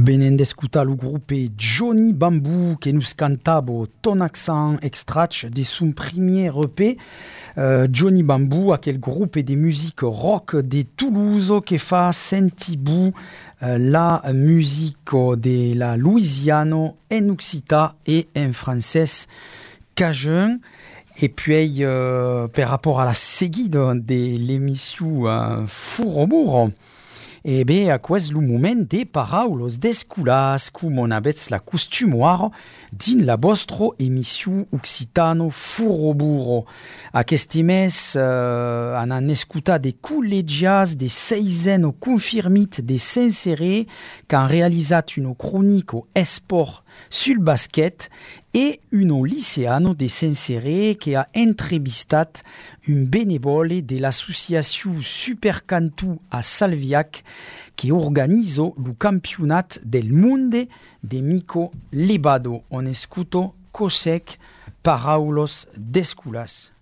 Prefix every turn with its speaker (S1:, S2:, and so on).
S1: Venendo escutar o grupo Johnny Bamboo que nos cantava Ton Accent extrait de son premier EP. Johnny Bamboo, aquel groupe de musique rock de Toulouse que fa sentir la musique de la Louisiane en occitan et en français cajun. Et puis, par rapport à la seguide de l'émission Furobur, e bé, aquest lo moment de paraules d'esculas, com on avets la costumoire din la vostra emissió occitano Furoburo. Aquest mes han escutat de col·legiats de 6 ans confirmit de Saint-Céré qui han realitzat una crònica esport sul basquet et un lycéano de Saint-Céré qui a entrevistat un bénévole de l'association Supercantu a Salviac qui organise le campionat del monde de Mico Levado. On escuto cosec paraulos d'esculas.